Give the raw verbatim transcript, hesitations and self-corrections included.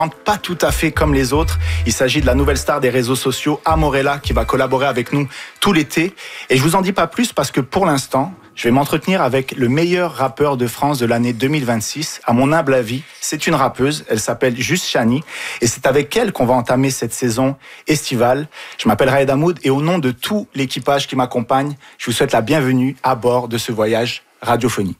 Pas tout à fait comme les autres. Il s'agit de la nouvelle star des réseaux sociaux, Amorella, qui va collaborer avec nous tout l'été. Et je vous en dis pas plus parce que pour l'instant, je vais m'entretenir avec le meilleur rappeur de France de l'année deux mille vingt-six. À mon humble avis, c'est une rappeuse. Elle s'appelle Juste Chani. Et c'est avec elle qu'on va entamer cette saison estivale. Je m'appelle Raed Hamoud et au nom de tout l'équipage qui m'accompagne, je vous souhaite la bienvenue à bord de ce voyage radiophonique.